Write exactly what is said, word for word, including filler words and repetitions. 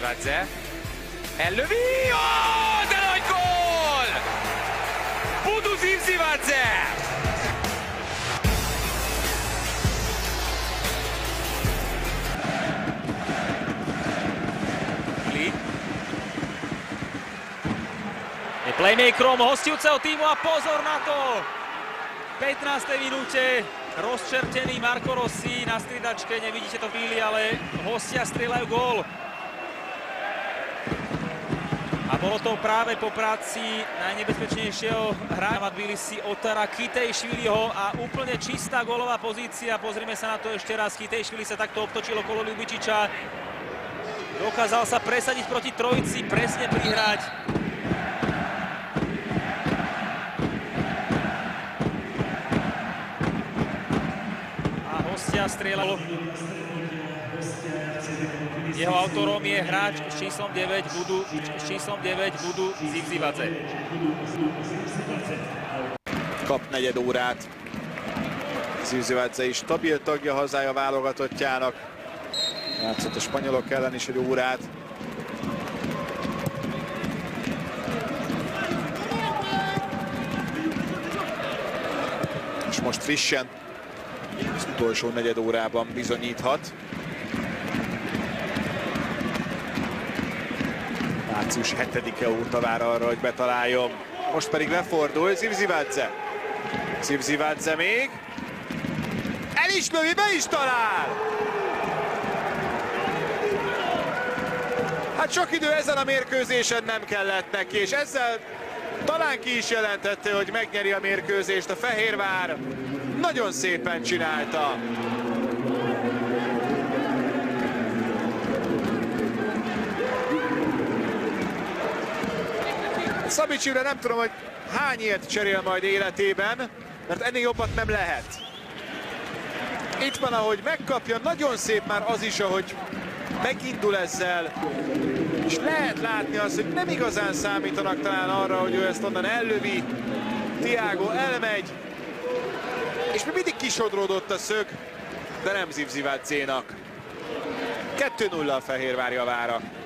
Zivzivadze. Ellövi! Oh, de nagy gól! Budu Zivzivadze! Je playmakerom hostujúceho týmu a pozor na to! V pätnástej minúte rozčertený Marco Rossi na striedačke, nevidíte to v chvíli, ale hostia strieľajú gól. A bolo to práve po práci najnebezpečnejšieho hráča Tbilisi Otara Kitejšviliho a úplne čistá gólová pozícia. Pozrime sa na to ešte raz. Kitejšvili sa takto obtočil okolo Ľubičiča. Dokázal sa presadiť proti trojici, presne prihrať. A hostia strieľal. Jeho autorom je hráč s číslom deväť, Budu, s číslom deväť, Budu Zivzivadze. Kap negyed órát. Zivzivadze is stabil tagja hazája válogatottjának. Játszott a spanyolok ellen is egy órát. És most frissen az utolsó negyed órában bizonyíthat. március hetedike óta vár arra, hogy betaláljon. Most pedig lefordul Zivzivadze. Zivzivadze még. El is lövi, be is talál! Hát sok idő ezen a mérkőzésen nem kellett neki, és ezzel talán ki is jelentette, hogy megnyeri a mérkőzést a Fehérvár. Nagyon szépen csinálta. Szabicsivre nem tudom, hogy hány ilyet cserél majd életében, mert ennél jobbat nem lehet. Itt van, ahogy megkapja, nagyon szép már az is, ahogy megindul ezzel, és lehet látni azt, hogy nem igazán számítanak talán arra, hogy ő ezt onnan ellövi. Thiago elmegy, és még mindig kisodródott a szög, de nem Zivzivadzénak. kettő nulla a Fehérvár javára.